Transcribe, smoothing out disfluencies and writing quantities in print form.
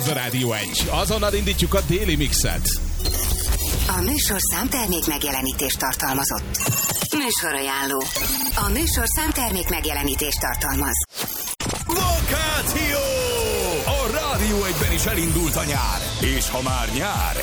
Ez a Rádió 1. Azonnal indítjuk a déli mixet. A műsorszám termék megjelenítést tartalmazott. Műsorajánló. A műsorszám termék megjelenítést tartalmaz. Vakáció! A Rádió 1-ben is elindult a nyár. És ha már nyár,